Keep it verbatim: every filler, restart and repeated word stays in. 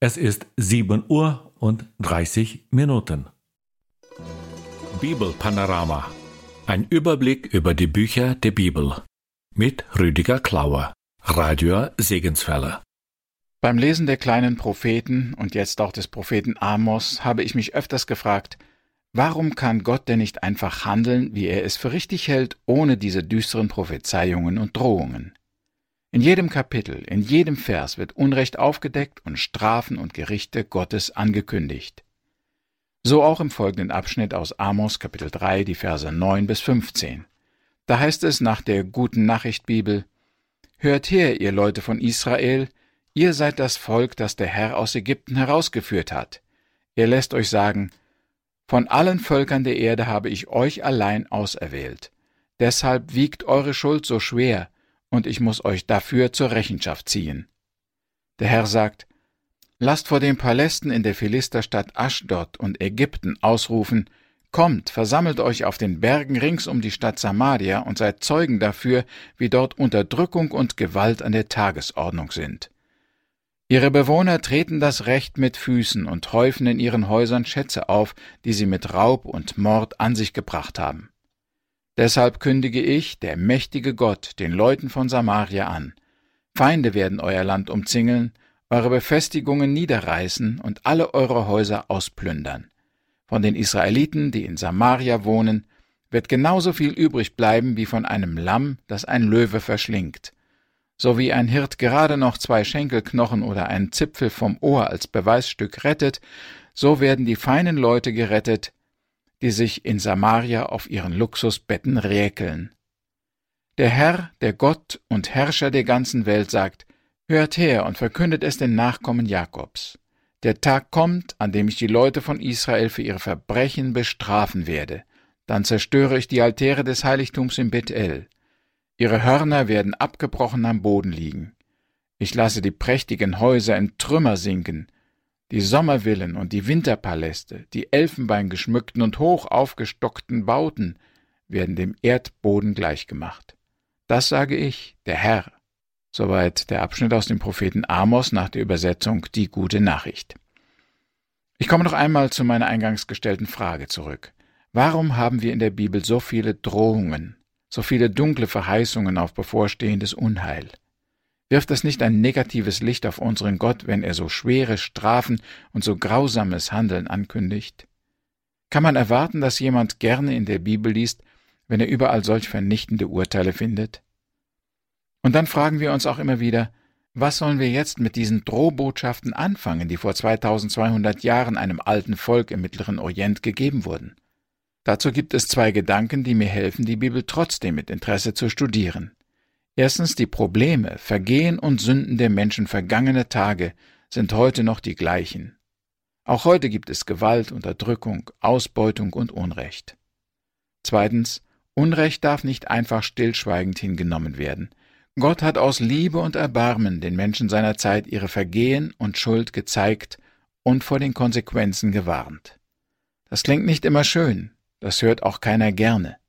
Es ist sieben Uhr und dreißig Minuten. Bibelpanorama. Ein Überblick über die Bücher der Bibel. Mit Rüdiger Klauer, Radio Segenswelle. Beim Lesen der kleinen Propheten und jetzt auch des Propheten Amos habe ich mich öfters gefragt, warum kann Gott denn nicht einfach handeln, wie er es für richtig hält, ohne diese düsteren Prophezeiungen und Drohungen? In jedem Kapitel, in jedem Vers wird Unrecht aufgedeckt und Strafen und Gerichte Gottes angekündigt. So auch im folgenden Abschnitt aus Amos Kapitel drei, die Verse neun bis fünfzehn. Da heißt es nach der Guten Nachricht Bibel: Hört her, ihr Leute von Israel, ihr seid das Volk, das der Herr aus Ägypten herausgeführt hat. Er lässt euch sagen: Von allen Völkern der Erde habe ich euch allein auserwählt. Deshalb wiegt eure Schuld so schwer, und ich muss euch dafür zur Rechenschaft ziehen. Der Herr sagt: Lasst vor den Palästen in der Philisterstadt Aschdod und Ägypten ausrufen: Kommt, versammelt euch auf den Bergen rings um die Stadt Samaria und seid Zeugen dafür, wie dort Unterdrückung und Gewalt an der Tagesordnung sind. Ihre Bewohner treten das Recht mit Füßen und häufen in ihren Häusern Schätze auf, die sie mit Raub und Mord an sich gebracht haben. Deshalb kündige ich, der mächtige Gott, den Leuten von Samaria an: Feinde werden euer Land umzingeln, eure Befestigungen niederreißen und alle eure Häuser ausplündern. Von den Israeliten, die in Samaria wohnen, wird genauso viel übrig bleiben wie von einem Lamm, das ein Löwe verschlingt. So wie ein Hirt gerade noch zwei Schenkelknochen oder einen Zipfel vom Ohr als Beweisstück rettet, so werden die feinen Leute gerettet, die sich in Samaria auf ihren Luxusbetten räkeln. Der Herr, der Gott und Herrscher der ganzen Welt sagt: Hört her und verkündet es den Nachkommen Jakobs. Der Tag kommt, an dem ich die Leute von Israel für ihre Verbrechen bestrafen werde. Dann zerstöre ich die Altäre des Heiligtums in Bethel. Ihre Hörner werden abgebrochen am Boden liegen. Ich lasse die prächtigen Häuser in Trümmer sinken. Die Sommervillen und die Winterpaläste, die elfenbeingeschmückten und hoch aufgestockten Bauten werden dem Erdboden gleichgemacht. Das sage ich, der Herr. Soweit der Abschnitt aus dem Propheten Amos nach der Übersetzung Die Gute Nachricht. Ich komme noch einmal zu meiner eingangs gestellten Frage zurück. Warum haben wir in der Bibel so viele Drohungen, so viele dunkle Verheißungen auf bevorstehendes Unheil? Wirft das nicht ein negatives Licht auf unseren Gott, wenn er so schwere Strafen und so grausames Handeln ankündigt? Kann man erwarten, dass jemand gerne in der Bibel liest, wenn er überall solch vernichtende Urteile findet? Und dann fragen wir uns auch immer wieder, was sollen wir jetzt mit diesen Drohbotschaften anfangen, die vor zweitausendzweihundert Jahren einem alten Volk im Mittleren Orient gegeben wurden? Dazu gibt es zwei Gedanken, die mir helfen, die Bibel trotzdem mit Interesse zu studieren. Erstens, die Probleme, Vergehen und Sünden der Menschen vergangener Tage sind heute noch die gleichen. Auch heute gibt es Gewalt, Unterdrückung, Ausbeutung und Unrecht. Zweitens, Unrecht darf nicht einfach stillschweigend hingenommen werden. Gott hat aus Liebe und Erbarmen den Menschen seiner Zeit ihre Vergehen und Schuld gezeigt und vor den Konsequenzen gewarnt. Das klingt nicht immer schön, das hört auch keiner gerne.